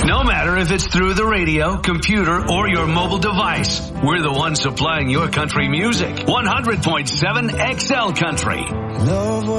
No matter if it's through the radio, computer, or your mobile device, we're the ones supplying your country music. 100.7 XL Country. Love